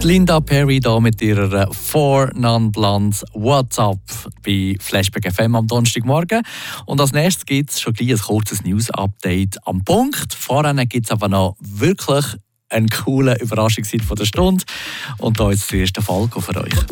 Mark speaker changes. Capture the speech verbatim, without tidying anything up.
Speaker 1: Linda Perry da mit ihrer Four Non Blondes What's Up bei Flashback F M am Donnerstagmorgen. Und als nächstes gibt es schon gleich ein kurzes News-Update am Punkt. Vorher gibt es aber noch wirklich einen coolen Überraschungshit von der Stunde. Und da ist der erste Falco für euch.